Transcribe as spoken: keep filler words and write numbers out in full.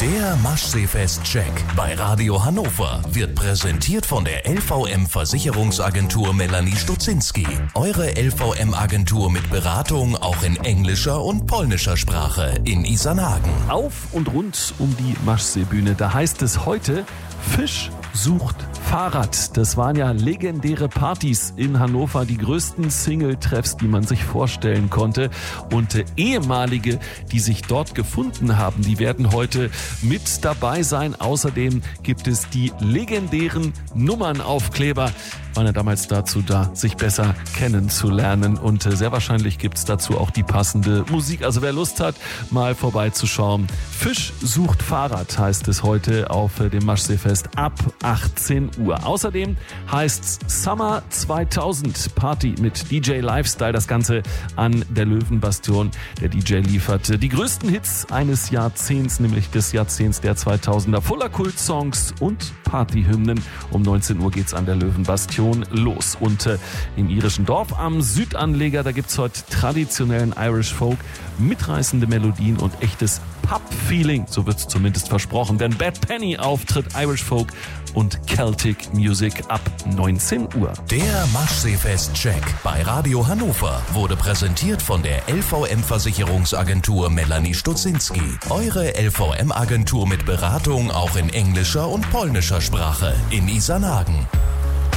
Der Maschseefest-Check bei Radio Hannover wird präsentiert von der L V M-Versicherungsagentur Melanie Stutzinski. Eure L V M-Agentur mit Beratung auch in englischer und polnischer Sprache in Isernhagen. Auf und rund um die Maschseebühne, da heißt es heute, Fisch sucht Fahrrad. Das waren ja legendäre Partys in Hannover, die größten Single-Treffs, die man sich vorstellen konnte. Und äh, ehemalige, die sich dort gefunden haben, die werden heute mit dabei sein. Außerdem gibt es die legendären Nummernaufkleber. Waren ja damals dazu da, sich besser kennenzulernen. Und äh, sehr wahrscheinlich gibt es dazu auch die passende Musik. Also wer Lust hat, mal vorbeizuschauen. Fisch sucht Fahrrad heißt es heute auf äh, dem Maschseefest ab achtzehn Uhr. Außerdem heißt's Summer zweitausend Party mit D J Lifestyle. Das Ganze an der Löwenbastion. Der D J liefert die größten Hits eines Jahrzehnts, nämlich des Jahrzehnts der zweitausender. Voller Kultsongs und Partyhymnen. Um neunzehn Uhr geht's an der Löwenbastion los. Und äh, im irischen Dorf am Südanleger, da gibt's heute traditionellen Irish Folk, mitreißende Melodien und echtes Pub-Feeling. So wird's zumindest versprochen. Denn Bad Penny auftritt Irish Folk und Celtic Music ab neunzehn Uhr. Der Maschseefest-Check bei Radio Hannover wurde präsentiert von der L V M-Versicherungsagentur Melanie Stutzinski. Eure L V M-Agentur mit Beratung auch in englischer und polnischer Sprache in Isernhagen.